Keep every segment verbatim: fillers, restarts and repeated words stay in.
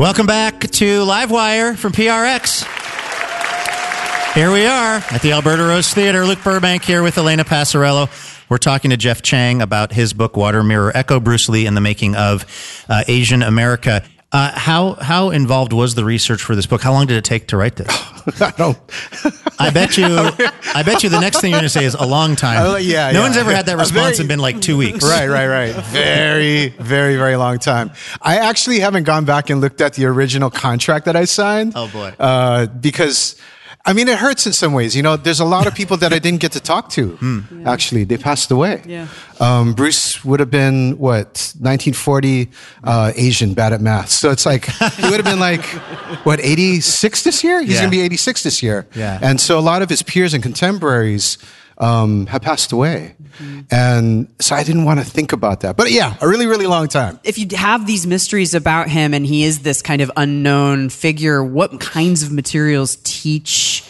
Welcome back to Livewire from P R X. Here we are at the Alberta Rose Theater. Luke Burbank here with Elena Passarello. We're talking to Jeff Chang about his book, Water Mirror Echo, Bruce Lee and the Making of uh, Asian America. Uh, how how involved was the research for this book? How long did it take to write this? I don't. I bet you. I bet you the next thing you're going to say is a long time. Uh, yeah, no yeah. one's ever had that response very, and been like two weeks. Right, right, right. Very, very, very long time. I actually haven't gone back and looked at the original contract that I signed. Oh boy. Uh, because. I mean, it hurts in some ways. You know, there's a lot of people that I didn't get to talk to. Mm. Actually, they passed away. Yeah. Um, Bruce would have been, what, nineteen forty, uh, Asian, bad at math. So it's like, he would have been like, what, eighty-six this year? He's Yeah. going to be eighty-six this year. Yeah. And so a lot of his peers and contemporaries um, have passed away. Mm-hmm. And so I didn't want to think about that. But yeah, a really, really long time. If you have these mysteries about him and he is this kind of unknown figure, what kinds of materials teach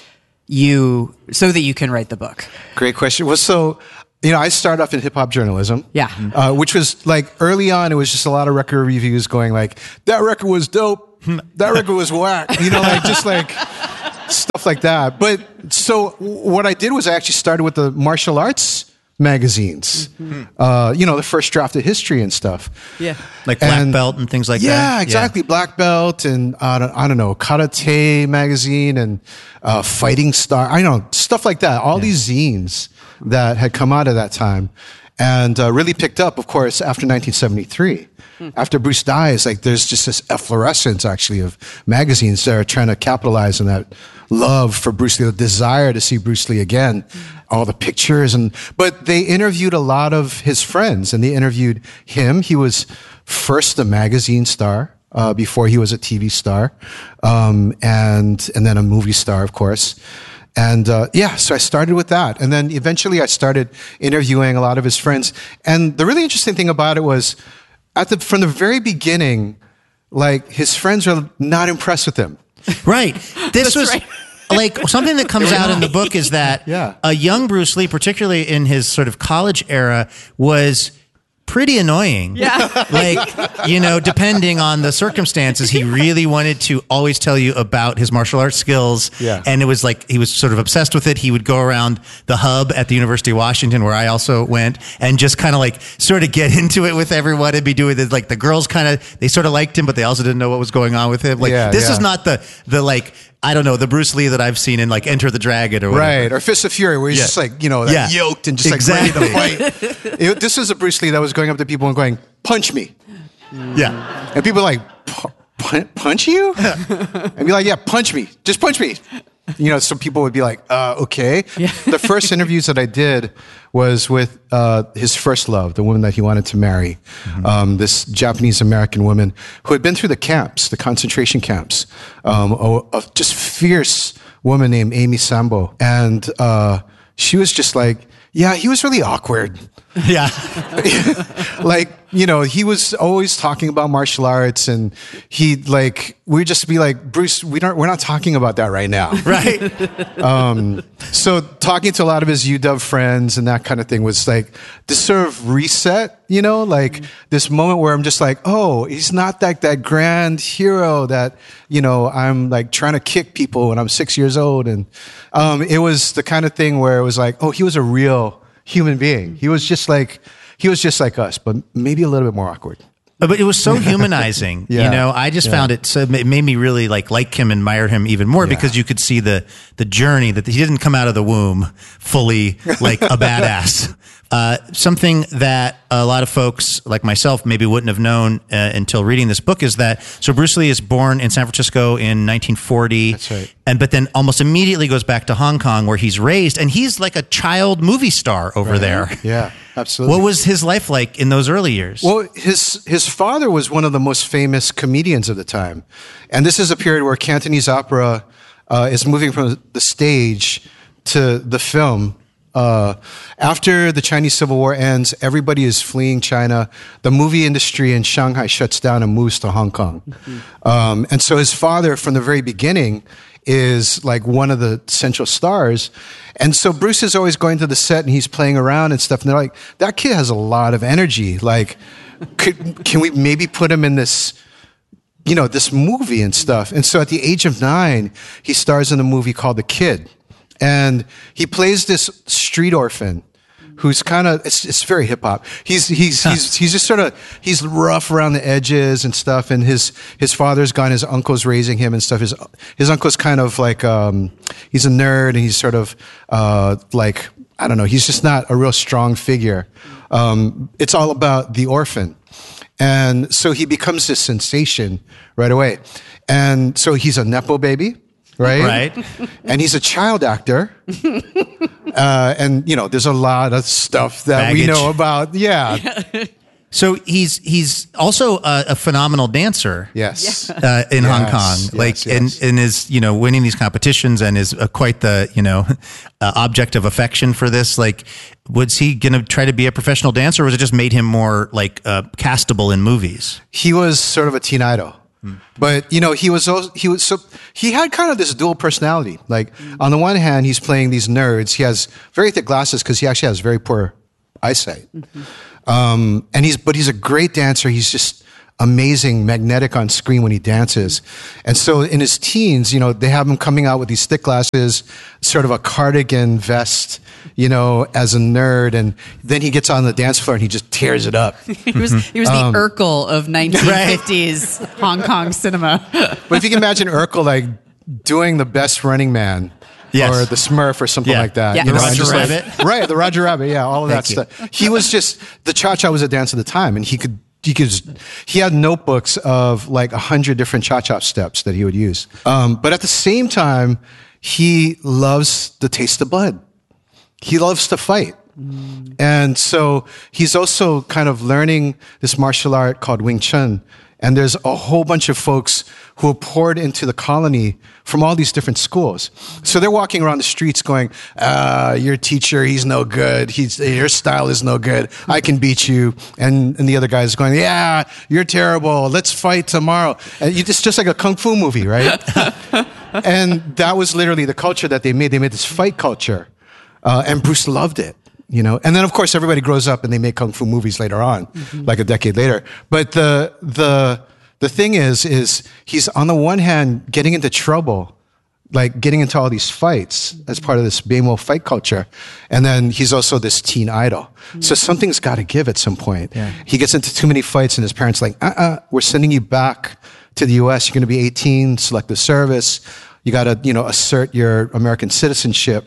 you so that you can write the book? Great question. Well, so, you know, I started off in hip hop journalism. Yeah. Uh, which was like early on, it was just a lot of record reviews going like, that record was dope. That record was whack. You know, like just like stuff like that. But so what I did was I actually started with the martial arts magazines, mm-hmm. uh, you know, the first draft of history and stuff. Yeah. Like Black and, Belt and things like yeah, that. Yeah, exactly. Black Belt and uh, I don't know, Karate magazine and uh, Fighting Star. I don't know, stuff like that. All yeah. these zines that had come out at that time and uh, really picked up, of course, after nineteen seventy-three. Hmm. After Bruce dies, like there's just this efflorescence actually of magazines that are trying to capitalize on that love for Bruce Lee, the desire to see Bruce Lee again, all the pictures. and But they interviewed a lot of his friends, and they interviewed him. He was first a magazine star uh, before he was a T V star, um, and and then a movie star, of course. And uh, yeah, so I started with that. And then eventually I started interviewing a lot of his friends. And the really interesting thing about it was, at the from the very beginning, like his friends were not impressed with him. Right. This That's was right. like something that comes out in the book is that Yeah. a young Bruce Lee, particularly in his sort of college era, was pretty annoying. Yeah. Like, you know, depending on the circumstances, he really wanted to always tell you about his martial arts skills. Yeah. And it was like, he was sort of obsessed with it. He would go around the hub at the University of Washington, where I also went, and just kind of like sort of get into it with everyone and be doing it. Like the girls kind of, they sort of liked him, but they also didn't know what was going on with him. Like, Yeah, this yeah. is not the, the like, I don't know, the Bruce Lee that I've seen in like Enter the Dragon or whatever. Right, or Fist of Fury, where he's Yeah. just like, you know, that Yeah. yoked and just Exactly. like ready to fight. It- this is a Bruce Lee that was going up to people and going, punch me. Yeah. And people are like, "Pu- pu- punch you? And be like, yeah, punch me. Just punch me. You know, some people would be like, uh, okay. Yeah. The first interviews that I did was with uh, his first love, the woman that he wanted to marry, mm-hmm. um, this Japanese-American woman who had been through the camps, the concentration camps, um, a, a just fierce woman named Amy Sambo. And uh, she was just like, yeah, he was really awkward. Yeah. Like, you know, he was always talking about martial arts, and he like, we'd just be like, Bruce, we don't, we're not talking about that right now. Right. Um, so talking to a lot of his U W friends and that kind of thing was like this sort of reset, you know, like mm-hmm. this moment where I'm just like, oh, he's not like that grand hero that, you know, I'm like trying to kick people when I'm six years old. And um, it was the kind of thing where it was like, oh, he was a real human being. He was just like, he was just like us, but maybe a little bit more awkward. But it was so humanizing, Yeah. you know. I just Yeah. found it so it made me really like like him, admire him even more Yeah. because you could see the the journey that he didn't come out of the womb fully like a badass. Uh, something that a lot of folks like myself maybe wouldn't have known uh, until reading this book is that so Bruce Lee is born in San Francisco in nineteen forty. That's right. And but then almost immediately goes back to Hong Kong where he's raised, and he's like a child movie star over there. Yeah, absolutely. What was his life like in those early years? Well, his his father was one of the most famous comedians of the time, and this is a period where Cantonese opera uh, is moving from the stage to the film. Uh, after the Chinese Civil War ends, everybody is fleeing China. The movie industry in Shanghai shuts down and moves to Hong Kong. Mm-hmm. Um, and so his father, from the very beginning, is like one of the central stars. And so Bruce is always going to the set and he's playing around and stuff. And they're like, that kid has a lot of energy. Like, could, can we maybe put him in this you know, this movie and stuff. And so at the age of nine, he stars in a movie called The Kid. And he plays this street orphan who's kind of, it's, it's very hip hop. He's, he's, he's, he's just sort of, he's rough around the edges and stuff. And his, his father's gone, his uncle's raising him and stuff. His, his uncle's kind of like, um, he's a nerd and he's sort of, uh, like, I don't know, he's just not a real strong figure. Um, it's all about the orphan. And so he becomes this sensation right away. And so he's a Nepo baby. Right? Right. And he's a child actor. Uh, and, you know, there's a lot of stuff that Baggage. we know about. Yeah. So he's he's also a, a phenomenal dancer. Yes. Uh, in Hong Yes, Kong, yes, like yes. and and is you know winning these competitions and is uh, quite the you know uh, object of affection for this. Like, was he going to try to be a professional dancer, or was it just made him more like uh, castable in movies? He was sort of a teen idol. But, you know, he was, also, he was, so he had kind of this dual personality. Like, on the one hand, he's playing these nerds. He has very thick glasses because he actually has very poor eyesight. Mm-hmm. Um, and he's, but he's a great dancer. He's just amazing, magnetic on screen when he dances. And so in his teens, you know, they have him coming out with these thick glasses, sort of a cardigan vest, you know, as a nerd. And then he gets on the dance floor and he just tears it up. He was he was the Um, Urkel of nineteen fifties Hong Kong cinema. But if you can imagine Urkel, like, doing the Best Running Man. Yes. Or the Smurf or something Yeah. like that. Yeah. You The know, and Roger just like- Rabbit. right, the Roger Rabbit, yeah, all of that Thank you. stuff. He was just, the cha-cha was a dance of the time, and he could, he could, just- he had notebooks of like a hundred different cha-cha steps that he would use. Um, but at the same time, he loves the taste of blood. He loves to fight. And so he's also kind of learning this martial art called Wing Chun. And there's a whole bunch of folks who are poured into the colony from all these different schools. So they're walking around the streets going, uh, your teacher, he's no good. He's, your style is no good. I can beat you. And, and the other guy's going, yeah, you're terrible. Let's fight tomorrow. And you, it's just like a kung fu movie, right? And that was literally the culture that they made. They made this fight culture. Uh, and Bruce loved it. You know, and then of course everybody grows up and they make kung fu movies later on, mm-hmm. like a decade later. But the the the thing is, is he's on the one hand getting into trouble, like getting into all these fights as part of this Bamo fight culture, and then he's also this teen idol. Mm-hmm. So something's got to give at some point. Yeah. He gets into too many fights, and his parents are like, uh, uh we're sending you back to the U S. You're going to be eighteen, select the service. You got to, you know, assert your American citizenship.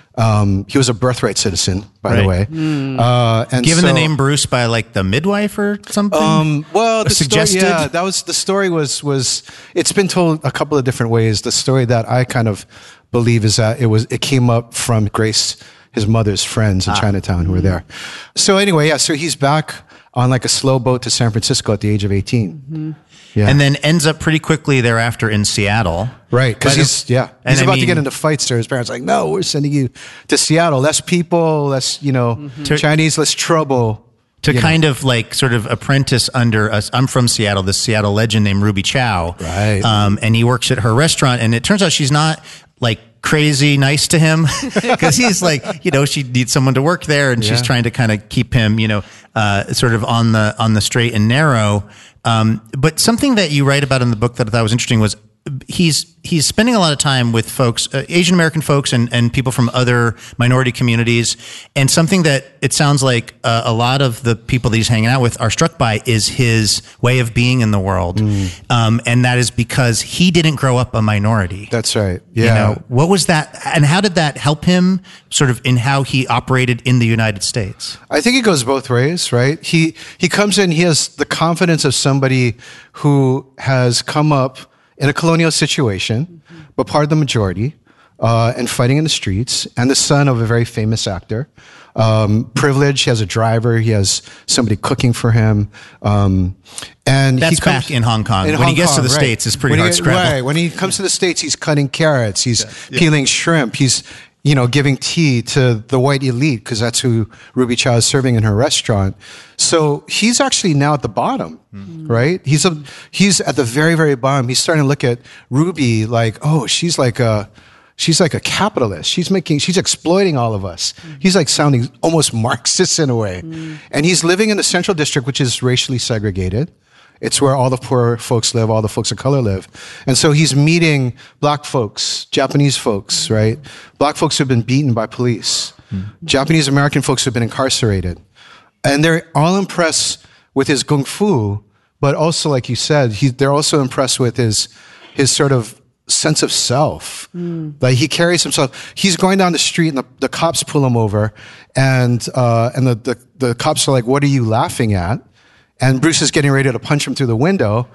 Um, he was a birthright citizen, by Right. the way. Mm. Uh, and Given so, the name Bruce by like the midwife or something? Um, well, the suggested? story, yeah, that was the story was was it's been told a couple of different ways. The story that I kind of believe is that it was it came up from Grace, his mother's friends in ah. Chinatown who were there. So anyway, yeah, so he's back on like a slow boat to San Francisco at the age of eighteen. Mm-hmm. Yeah. And then ends up pretty quickly thereafter in Seattle. Right, because he's, yeah, he's I about mean, to get into fights there. His parents are like, no, we're sending you to Seattle. Less people, less, you know, mm-hmm. Chinese, less trouble. To you kind know. of like sort of apprentice under us. I'm from Seattle, this Seattle legend named Ruby Chow. Right. Um, and he works at her restaurant, and it turns out she's not like crazy nice to him because he's like, you know, she needs someone to work there, and yeah. she's trying to kind of keep him, you know, uh, sort of on the on the straight and narrow. Um, but something that you write about in the book that I thought was interesting was he's he's spending a lot of time with folks, uh, Asian American folks, and, and people from other minority communities. And something that it sounds like uh, a lot of the people that he's hanging out with are struck by is his way of being in the world, mm. um, and that is because he didn't grow up a minority. That's right. Yeah. You know, what was that, and how did that help him, sort of, in how he operated in the United States? I think it goes both ways, right? He he comes in, he has the confidence of somebody who has come up in a colonial situation, mm-hmm. but part of the majority, uh, and fighting in the streets, and the son of a very famous actor. Um, privilege, he has a driver, he has somebody cooking for him. Um, and That's he comes, back in Hong Kong. In when Hong he gets Kong, to the right. States, it's pretty when hard he, scrabble. Right, when he comes to the States, he's cutting carrots, he's yeah. Yeah. peeling shrimp, he's, you know, giving tea to the white elite, because that's who Ruby Chow is serving in her restaurant. So he's actually now at the bottom, mm. right? He's a, he's at the very, very bottom. He's starting to look at Ruby like, oh, she's like a, she's like a capitalist. She's making, she's exploiting all of us. Mm. He's like sounding almost Marxist in a way. Mm. And he's living in the Central District, which is racially segregated. It's where all the poor folks live, all the folks of color live. And so he's meeting black folks, Japanese folks, right? Black folks who've been beaten by police. Mm. Japanese American folks who've been incarcerated. And they're all impressed with his kung fu, but also, like you said, he, they're also impressed with his his sort of sense of self. Mm. Like he carries himself. He's going down the street and the, the cops pull him over, and uh, and the, the, the cops are like, "What are you laughing at?" And Bruce is getting ready to punch him through the window.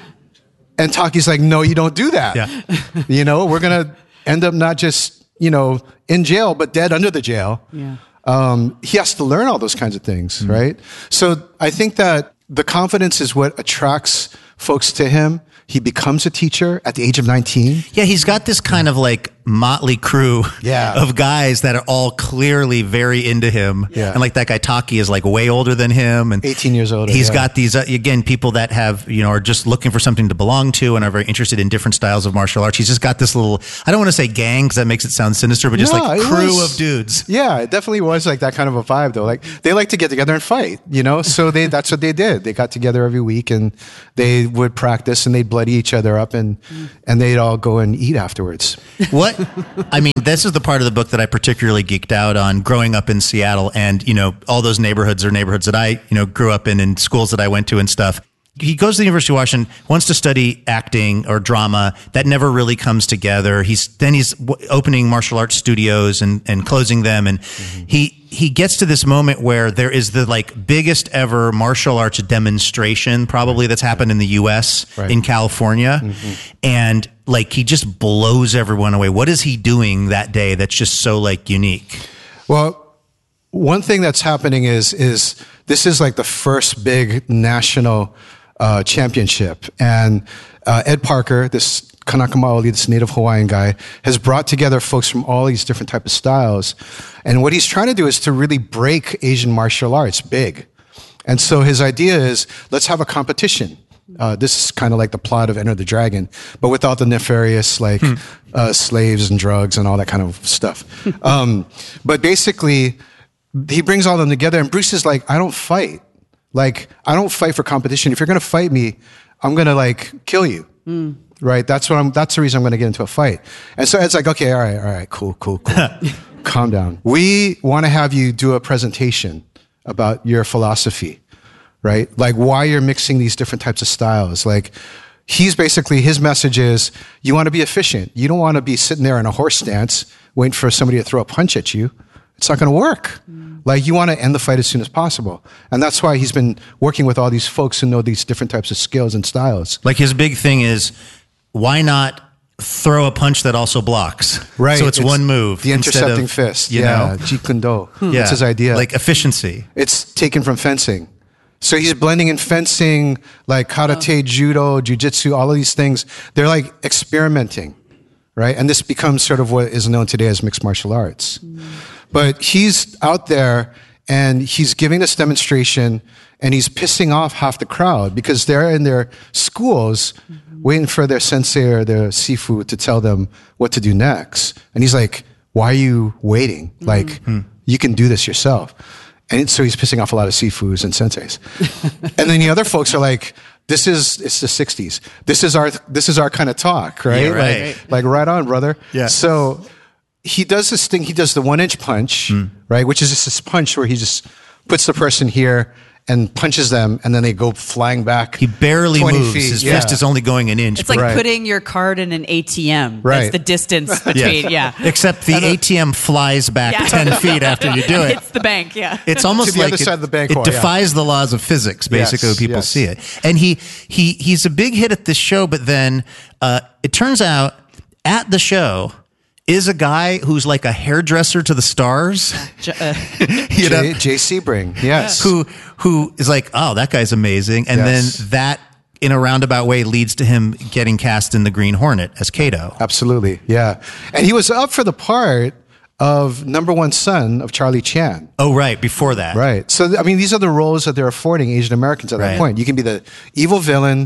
And Taki's like, "No, you don't do that. Yeah. You know, we're going to end up not just, you know, in jail, but dead under the jail." Yeah. Um, he has to learn all those kinds of things, mm-hmm. right? So I think that the confidence is what attracts folks to him. He becomes a teacher at the age of nineteen. Yeah, he's got this kind of like motley crew yeah. of guys that are all clearly very into him. Yeah. And like that guy Taki is like way older than him. And eighteen years older. He's yeah. got these, uh, again, people that have, you know, are just looking for something to belong to and are very interested in different styles of martial arts. He's just got this little, I don't want to say gang because that makes it sound sinister, but just no, like crew was, of dudes. Yeah, it definitely was like that kind of a vibe though. Like they like to get together and fight, you know? So they that's what they did. They got together every week and they would practice and they'd bloody each other up and and they'd all go and eat afterwards. What? I mean, this is the part of the book that I particularly geeked out on growing up in Seattle and, you know, all those neighborhoods are neighborhoods that I, you know, grew up in and schools that I went to and stuff. He goes to the University of Washington, wants to study acting or drama. That never really comes together. He's then he's w- opening martial arts studios and, and closing them. And mm-hmm. he, he gets to this moment where there is the like biggest ever martial arts demonstration probably that's happened in the U S right. in California. Mm-hmm. And like, he just blows everyone away. What is he doing that day that's just so like unique? Well, one thing that's happening is, is this is like the first big national Uh, championship. And uh, Ed Parker, this Kanaka Maoli, this native Hawaiian guy, has brought together folks from all these different type of styles. And what he's trying to do is to really break Asian martial arts big. And so his idea is, let's have a competition. Uh, this is kind of like the plot of Enter the Dragon, but without the nefarious like hmm. uh, slaves and drugs and all that kind of stuff. um, but basically, he brings all of them together, and Bruce is like, I don't fight. Like, I don't fight for competition. If you're going to fight me, I'm going to like kill you. Mm. Right. That's what I'm, that's the reason I'm going to get into a fight. And so Ed's like, okay, all right, all right, cool, cool, cool. Calm down. We want to have you do a presentation about your philosophy, right? Like why you're mixing these different types of styles. Like he's basically, his message is you want to be efficient. You don't want to be sitting there in a horse stance waiting for somebody to throw a punch at you. It's not going to work. Mm. Like you want to end the fight as soon as possible. And that's why he's been working with all these folks who know these different types of skills and styles. Like his big thing is, why not throw a punch that also blocks? Right. So it's, it's one move. The intercepting of, fist. You yeah. know? Jeet Kune Do. Yeah. That's his idea. Like efficiency. It's taken from fencing. So he's blending in fencing, like karate, oh. judo, jujitsu, all of these things. They're like experimenting, right? And this becomes sort of what is known today as mixed martial arts. Mm. But he's out there and he's giving this demonstration and he's pissing off half the crowd because they're in their schools mm-hmm. waiting for their sensei or their sifu to tell them what to do next. And he's like, why are you waiting? Mm-hmm. Like, mm. you can do this yourself. And so he's pissing off a lot of sifus and senseis. And then the other folks are like, this is, it's the sixties. This is our, this is our kind of talk, right? Yeah, right. Like, like right on, brother. Yeah. So he does this thing, he does the one inch punch, mm. right? Which is just this punch where he just puts the person here and punches them and then they go flying back. He barely moves. Feet. His yeah. fist is only going an inch. It's like right. putting your card in an A T M. Right. That's the distance between, yeah. yeah. Except the A T M flies back yeah. ten feet after you do it. It's the bank, yeah. It's almost to the like other it, side of the bank it hall, defies yeah. the laws of physics, basically, yes, when people yes. see it. And he, he, he's a big hit at this show, but then uh, it turns out at the show, is a guy who's like a hairdresser to the stars. J- uh, you know? Jay, Jay Sebring, yes. Who who is like, oh, that guy's amazing. And yes. then that, in a roundabout way, leads to him getting cast in The Green Hornet as Kato. Absolutely, yeah. And he was up for the part of number one son of Charlie Chan. Oh, right, before that. Right. So, I mean, these are the roles that they're affording Asian Americans at that right. point. You can be the evil villain,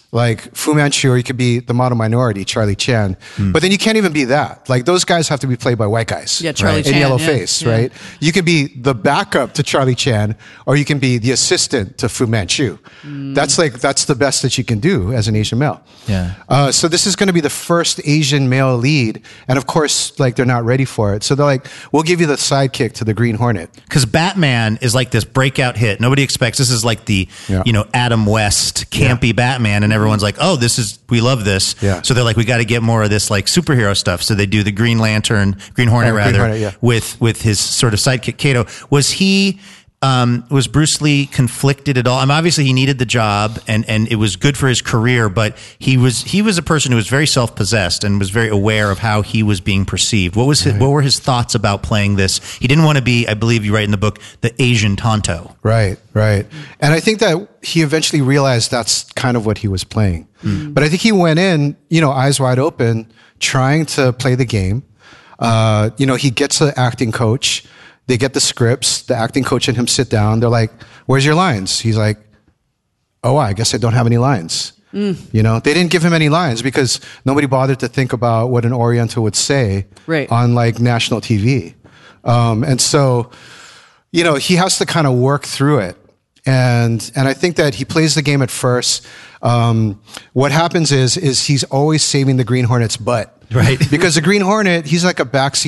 like Fu Manchu, or you could be the model minority, Charlie Chan. Mm. But then you can't even be that. Like those guys have to be played by white guys. Yeah, Charlie right? Chan. In yellow yeah, face, yeah. right? You can be the backup to Charlie Chan, or you can be the assistant to Fu Manchu. Mm. That's like, that's the best that you can do as an Asian male. Yeah. Uh, so this is going to be the first Asian male lead. And of course, like they're not ready for it. So they're like, we'll give you the sidekick to the Green Hornet. Because Batman is like this breakout hit. Nobody expects this is like the, Yeah. you know, Adam West campy yeah. Batman, and everyone's like, oh, this is, we love this. Yeah. So they're like, we got to get more of this like superhero stuff. So they do the Green Lantern, Green Hornet Oh, rather, Green Hornet, yeah. with with his sort of sidekick Kato. Was he? Um, was Bruce Lee conflicted at all? I mean, obviously he needed the job, and, and it was good for his career. But he was he was a person who was very self possessed and was very aware of how he was being perceived. What was his, Right. what were his thoughts about playing this? He didn't want to be, I believe you write in the book, the Asian Tonto. Right, right. And I think that he eventually realized that's kind of what he was playing. Mm. But I think he went in, you know, eyes wide open, trying to play the game. Uh, you know, he gets an acting coach. They get the scripts. The acting coach and him sit down. They're like, where's your lines? He's like, oh, I guess I don't have any lines. Mm. You know, they didn't give him any lines because nobody bothered to think about what an Oriental would say right. on like national T V. Um, and so, you know, he has to kind of work through it. And, and I think that he plays the game at first. Um, what happens is, is he's always saving the Green Hornet's butt. Right. Because the Green Hornet, he's like a backseat